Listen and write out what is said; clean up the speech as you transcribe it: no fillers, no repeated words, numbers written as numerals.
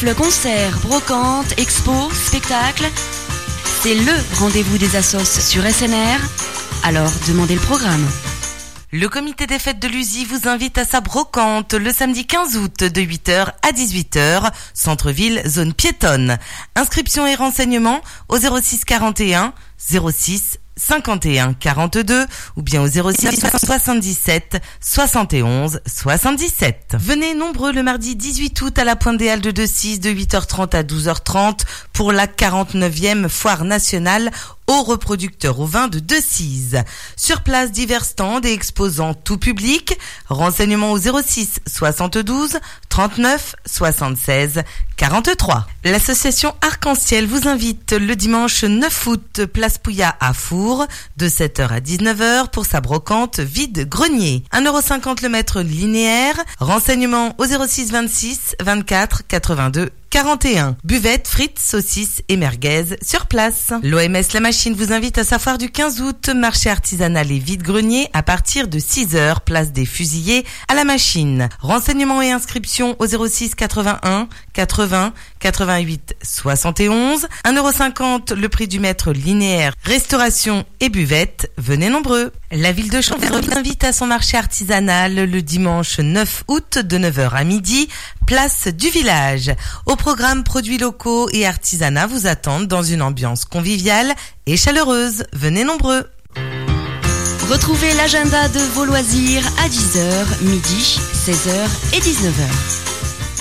Raffles, concerts, brocantes, expos, spectacles. C'est le rendez-vous des assos sur SNR. Alors, demandez le programme. Le comité des fêtes de l'USI vous invite à sa brocante le samedi 15 août de 8h à 18h, centre-ville, zone piétonne. Inscription et renseignements au 06 41 06 51 42 ou bien au 06 77 71 77. Venez nombreux le mardi 18 août à la Pointe des Halles de Decize de 8h30 à 12h30 pour la 49e foire nationale aux reproducteurs au vin de Decize. Sur place, divers stands et exposants tout public. Renseignements au 06 72 39 76 43. L'association Arc-en-Ciel vous invite le dimanche 9 août, place Pouillat à Four, de 7h à 19h pour sa brocante vide-grenier. 1,50€ le mètre linéaire. Renseignements au 06 26 24 82 41. Buvette, frites, saucisses et merguez sur place. L'OMS La Machine vous invite à sa foire du 15 août, marché artisanal et vide-grenier à partir de 6h, place des Fusillés à La Machine. Renseignements et inscriptions au 06 81 80 88 71. 1,50€ le prix du mètre linéaire. Restauration et buvette, venez nombreux. La ville de Chambéry vous invite à son marché artisanal le dimanche 9 août de 9h à midi, place du village. Au programme, produits locaux et artisanat vous attendent dans une ambiance conviviale et chaleureuse. Venez nombreux. Retrouvez l'agenda de vos loisirs à 10h, midi, 16h et 19h.